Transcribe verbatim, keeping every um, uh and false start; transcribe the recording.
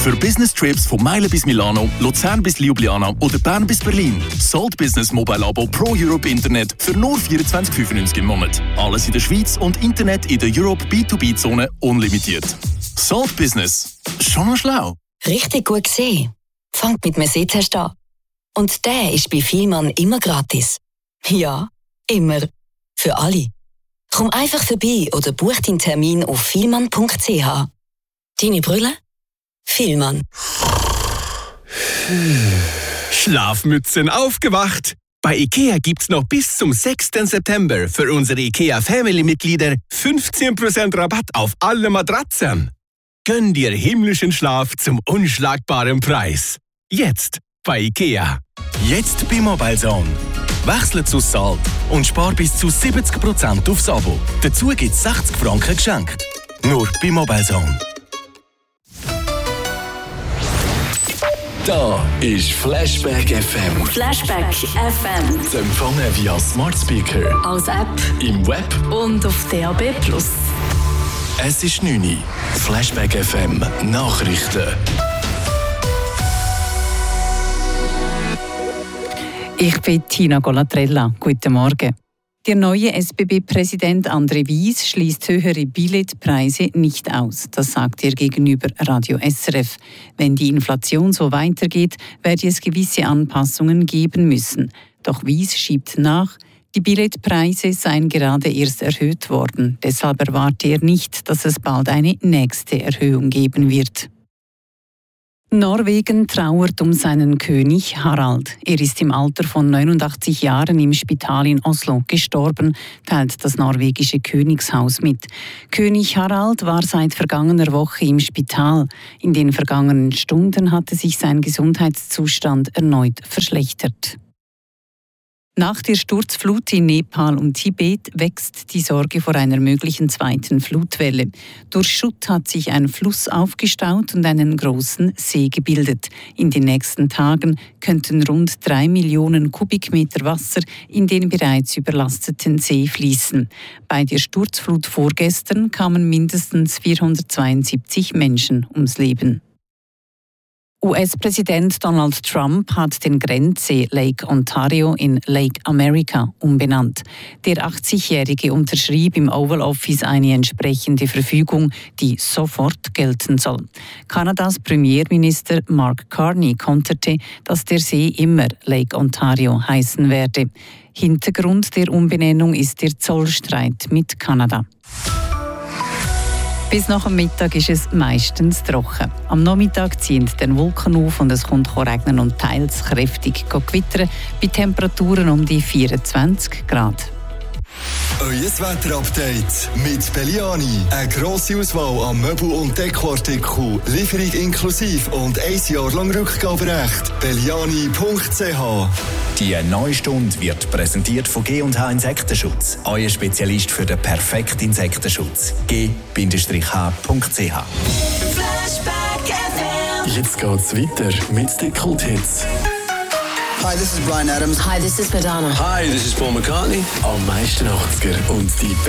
Für Business-Trips von Meilen bis Milano, Luzern bis Ljubljana oder Bern bis Berlin. Salt Business Mobile Abo Pro Europe Internet für nur vierundzwanzig fünfundneunzig im Monat. Alles in der Schweiz und Internet in der Europe B zwei B Zone unlimitiert. Salt Business. Schon mal schlau. Richtig gut gesehen. Fangt mit einem Sehtest an. Und der ist bei Vielmann immer gratis. Ja, immer. Für alle. Komm einfach vorbei oder buch deinen Termin auf vielmann punkt c h. Deine Brille? Vielmann. Schlafmützen aufgewacht! Bei IKEA gibt's noch bis zum sechsten September für unsere IKEA Family-Mitglieder fünfzehn Prozent Rabatt auf alle Matratzen. Gönn dir himmlischen Schlaf zum unschlagbaren Preis. Jetzt bei IKEA. Jetzt bei MobileZone. Wechsle zu Salt und spar bis zu siebzig Prozent aufs Abo. Dazu gibt's sechzig Franken geschenkt. Nur bei MobileZone. Da ist Flashback F M. Flashback F M. Zu empfangen via Smart Speaker, Als App im Web und auf D A B plus. Es ist neun Uhr. Flashback F M Nachrichten. Ich bin Tina Golatrella. Guten Morgen. Der neue S B B-Präsident André Wyss schließt höhere Billetpreise nicht aus. Das sagt er gegenüber Radio S R F. Wenn die Inflation so weitergeht, werde es gewisse Anpassungen geben müssen. Doch Wyss schiebt nach, die Billetpreise seien gerade erst erhöht worden. Deshalb erwarte er nicht, dass es bald eine nächste Erhöhung geben wird. Norwegen trauert um seinen König Harald. Er ist im Alter von neunundachtzig Jahren im Spital in Oslo gestorben, teilt das norwegische Königshaus mit. König Harald war seit vergangener Woche im Spital. In den vergangenen Stunden hatte sich sein Gesundheitszustand erneut verschlechtert. Nach der Sturzflut in Nepal und Tibet wächst die Sorge vor einer möglichen zweiten Flutwelle. Durch Schutt hat sich ein Fluss aufgestaut und einen großen See gebildet. In den nächsten Tagen könnten rund drei Millionen Kubikmeter Wasser in den bereits überlasteten See fließen. Bei der Sturzflut vorgestern kamen mindestens vierhundertzweiundsiebzig Menschen ums Leben. U S-Präsident Donald Trump hat den Grenzsee Lake Ontario in Lake America umbenannt. Der achtzigjährige unterschrieb im Oval Office eine entsprechende Verfügung, die sofort gelten soll. Kanadas Premierminister Mark Carney konterte, dass der See immer Lake Ontario heißen werde. Hintergrund der Umbenennung ist der Zollstreit mit Kanada. Bis nach dem Mittag ist es meistens trocken. Am Nachmittag ziehen den Wolken auf und es kommt regnen und teils kräftig gewittern bei Temperaturen um die vierundzwanzig Grad. Euer Wetterupdate mit Belliani. Eine grosse Auswahl an Möbel- und Dekoartikeln, Lieferung inklusive und ein Jahr lang Rückgaberecht. Belliani punkt c h. Die neue Stunde wird präsentiert von G und H Insektenschutz. Euer Spezialist für den perfekten Insektenschutz. G H punkt c h. Flashback F M. Jetzt geht's weiter mit den Kulthits. Hi, this is Bryan Adams. Hi, this is Madonna. Hi, this is Paul McCartney. Am meisten achtziger und die